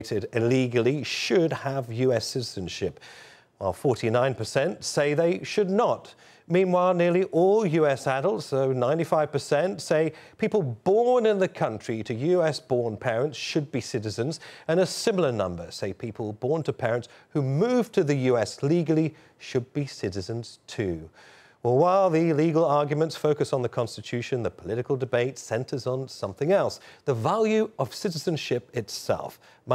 illegally should have US citizenship, while 49% say they should not. Meanwhile, nearly all US adults, so 95%, say people born in the country to US-born parents should be citizens, and a similar number say people born to parents who moved to the US legally should be citizens too. Well, while the legal arguments focus on the Constitution, the political debate centres on something else: the value of citizenship itself.